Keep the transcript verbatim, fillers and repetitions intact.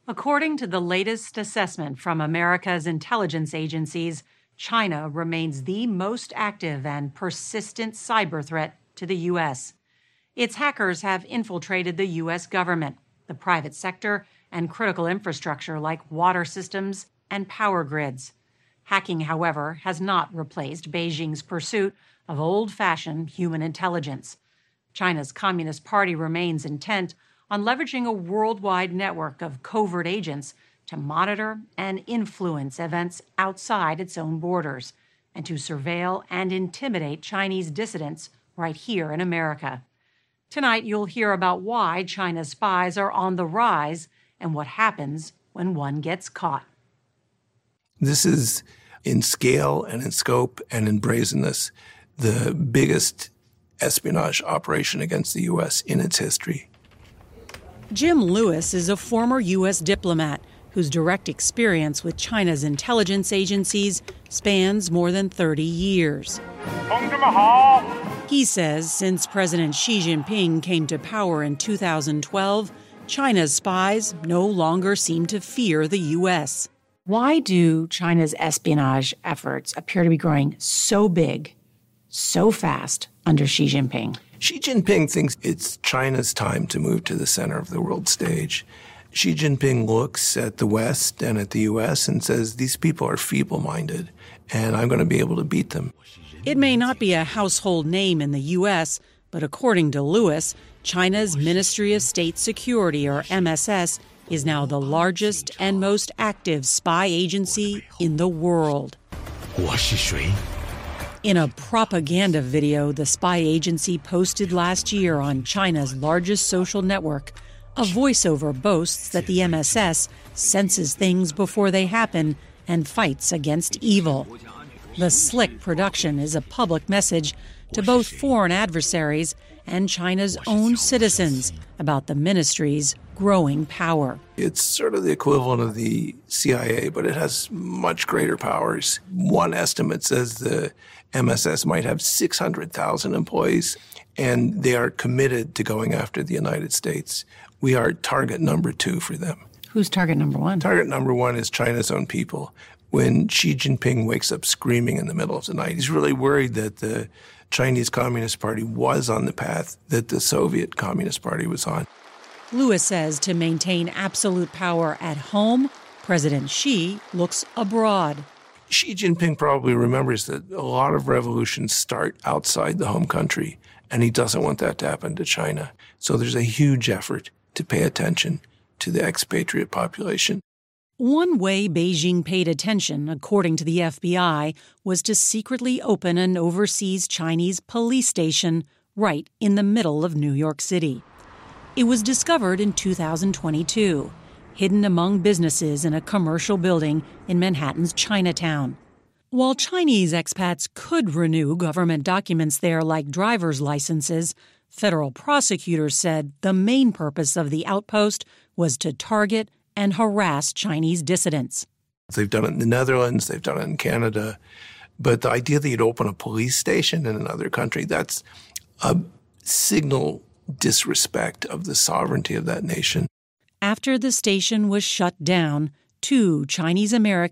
According to the latest assessment from America's intelligence agencies, China remains the most active and persistent cyber threat to the U S. Its hackers have infiltrated the U S government, the private sector, and critical infrastructure like water systems and power grids. Hacking, however, has not replaced Beijing's pursuit of old-fashioned human intelligence. China's Communist Party remains intent on leveraging a worldwide network of covert agents to monitor and influence events outside its own borders, and to surveil and intimidate Chinese dissidents right here in America. Tonight, you'll hear about why China's spies are on the rise and what happens when one gets caught. This is, in scale and in scope and in brazenness, the biggest espionage operation against the U S in its history. Jim Lewis is a former U S diplomat whose direct experience with China's intelligence agencies spans more than thirty years. He says since President Xi Jinping came to power in two thousand twelve, China's spies no longer seem to fear the U S. Why do China's espionage efforts appear to be growing so big, so fast under Xi Jinping? Xi Jinping thinks it's China's time to move to the center of the world stage. Xi Jinping looks at the West and at the U S and says, these people are feeble-minded, and I'm going to be able to beat them. It may not be a household name in the U S, but according to Lewis, China's Ministry of State Security, or M S S, is now the largest and most active spy agency in the world. In a propaganda video the spy agency posted last year on China's largest social network, a voiceover boasts that the M S S senses things before they happen and fights against evil. The slick production is a public message to both foreign adversaries and China's own citizens about the ministry's growing power. It's sort of the equivalent of the C I A, but it has much greater powers. One estimate says the M S S might have six hundred thousand employees, and they are committed to going after the United States. We are target number two for them. Who's target number one? Target number one is China's own people. When Xi Jinping wakes up screaming in the middle of the night, he's really worried that the Chinese Communist Party was on the path that the Soviet Communist Party was on. Lewis says to maintain absolute power at home, President Xi looks abroad. Xi Jinping probably remembers that a lot of revolutions start outside the home country, and he doesn't want that to happen to China. So there's a huge effort to pay attention to the expatriate population. One way Beijing paid attention, according to the F B I, was to secretly open an overseas Chinese police station right in the middle of New York City. It was discovered in two thousand twenty-two, hidden among businesses in a commercial building in Manhattan's Chinatown. While Chinese expats could renew government documents there like driver's licenses, federal prosecutors said the main purpose of the outpost was to target and harass Chinese dissidents. They've done it in the Netherlands, they've done it in Canada, but the idea that you'd open a police station in another country, that's a signal disrespect of the sovereignty of that nation. After the station was shut down, two Chinese Americans